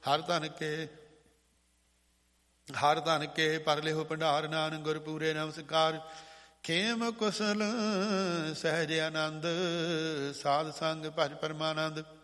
ਹਰ ਧਨ ਕੇ ਪਰ ਲਿਹੋ ਭੰਡਾਰ, ਨਾਨਕ ਗੁਰ ਪੂਰੇ ਨਮਸਕਾਰ। ਖੇਮ ਕੁਸਲ ਸਹਿਜ ਆਨੰਦ, ਸਾਧ ਸੰਗ ਭਜ ਪਰਮਾਨੰਦ।